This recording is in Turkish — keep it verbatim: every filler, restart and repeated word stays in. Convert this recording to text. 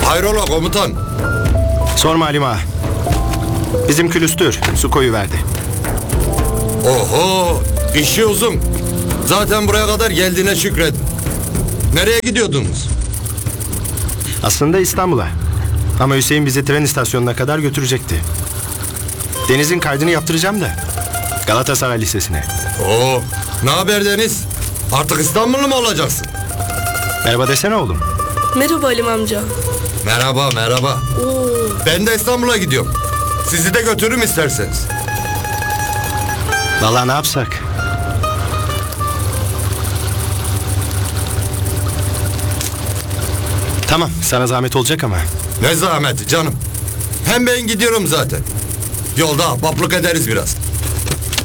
Hayrola komutan? Sorma Halim ağa. Bizim külüstür su koyuverdi. Oho, işi uzun. Zaten buraya kadar geldiğine şükredin. Nereye gidiyordunuz? Aslında İstanbul'a. Ama Hüseyin bizi tren istasyonuna kadar götürecekti. Deniz'in kaydını yaptıracağım da. Galatasaray Lisesi'ne. Oo, ne haber Deniz? Artık İstanbullu mu olacaksın? Merhaba desene oğlum. Merhaba Halim amca. Merhaba, merhaba. Oo. Ben de İstanbul'a gidiyorum. Sizi de götürürüm isterseniz. Vallahi ne yapsak? Tamam, sana zahmet olacak ama. Ne zahmeti canım. Hem ben gidiyorum zaten. Yolda ahbaplık ederiz biraz.